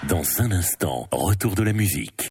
Dans un instant, retour de la musique.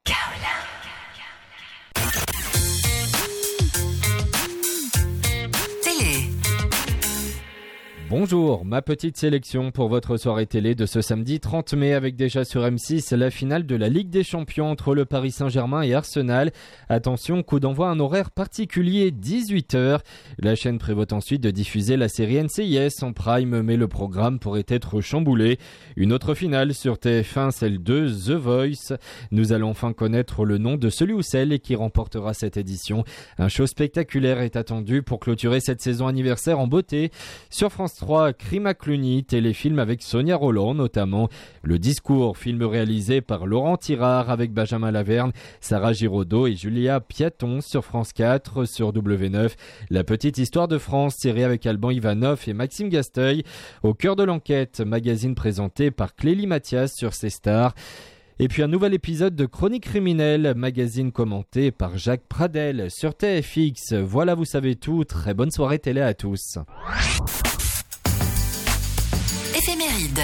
Bonjour, ma petite sélection pour votre soirée télé de ce samedi 30 mai avec déjà sur M6 la finale de la Ligue des Champions entre le Paris Saint-Germain et Arsenal. Attention, coup d'envoi à un horaire particulier, 18h. La chaîne prévoit ensuite de diffuser la série NCIS en prime, mais le programme pourrait être chamboulé. Une autre finale sur TF1, celle de The Voice. Nous allons enfin connaître le nom de celui ou celle qui remportera cette édition. Un show spectaculaire est attendu pour clôturer cette saison anniversaire en beauté. Sur France 3, Crime à Cluny, téléfilm avec Sonia Rolland notamment. Le Discours, film réalisé par Laurent Tirard avec Benjamin Laverne, Sarah Giraudot et Julia Piaton sur France 4, sur W9. La Petite Histoire de France, série avec Alban Ivanov et Maxime Gasteuil. Au cœur de l'enquête, magazine présenté par Clélie Mathias sur C Stars. Et puis un nouvel épisode de Chronique criminelle, magazine commenté par Jacques Pradel sur TFX. Voilà, vous savez tout. Très bonne soirée télé à tous. Éphéméride.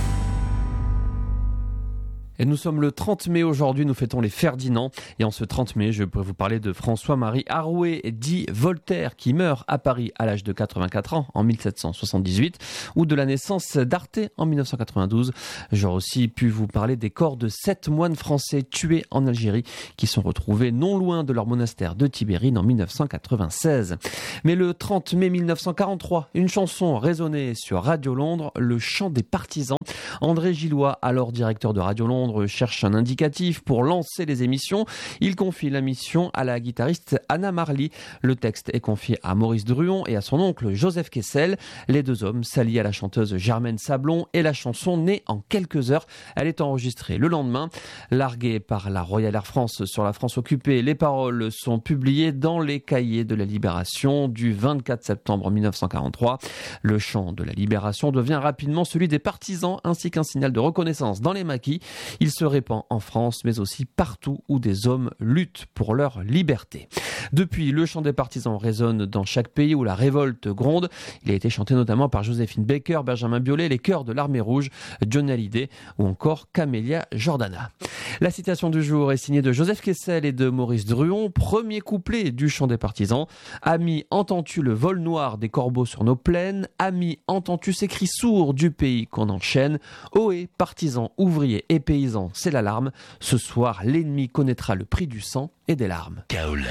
Et nous sommes le 30 mai aujourd'hui, nous fêtons les Ferdinand. Et en ce 30 mai, je pourrais vous parler de François-Marie Arouet, dit Voltaire, qui meurt à Paris à l'âge de 84 ans en 1778, ou de la naissance d'Arte en 1992. J'aurais aussi pu vous parler des corps de 7 moines français tués en Algérie, qui sont retrouvés non loin de leur monastère de Tibérine en 1996. Mais le 30 mai 1943, une chanson résonnait sur Radio Londres, le chant des partisans. André Gillois, alors directeur de Radio Londres, cherche un indicatif pour lancer les émissions. Il confie la mission à la guitariste Anna Marley. Le texte est confié à Maurice Druon et à son oncle Joseph Kessel. Les deux hommes s'allient à la chanteuse Germaine Sablon et la chanson naît en quelques heures. Elle est enregistrée le lendemain. Larguée par la Royal Air France sur la France occupée, les paroles sont publiées dans les cahiers de la Libération du 24 septembre 1943. Le chant de la Libération devient rapidement celui des partisans ainsi qu'un signal de reconnaissance dans les maquis. Il se répand en France, mais aussi partout où des hommes luttent pour leur liberté. Depuis, le chant des partisans résonne dans chaque pays où la révolte gronde. Il a été chanté notamment par Joséphine Baker, Benjamin Biolay, les chœurs de l'Armée Rouge, Johnny Hallyday ou encore Camélia Jordana. La citation du jour est signée de Joseph Kessel et de Maurice Druon. Premier couplet du chant des partisans. Ami, entends-tu le vol noir des corbeaux sur nos plaines? Ami, entends-tu ces cris sourds du pays qu'on enchaîne? Ohé, partisans, ouvriers et paysans, c'est l'alarme. Ce soir, l'ennemi connaîtra le prix du sang et des larmes. Kaolin.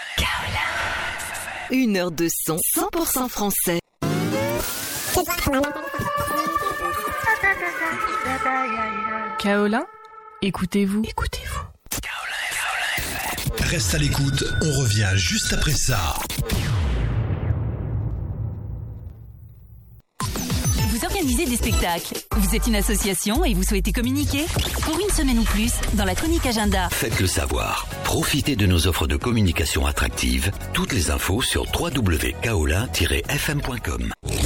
1 heure de son 100% français. Kaolin, écoutez-vous. Reste à l'écoute, on revient juste après ça. Vous organisez des spectacles, vous êtes une association et vous souhaitez communiquer? Pour une semaine ou plus, dans la chronique agenda. Faites-le savoir. Profitez de nos offres de communication attractives. Toutes les infos sur www.kaolin-fm.com.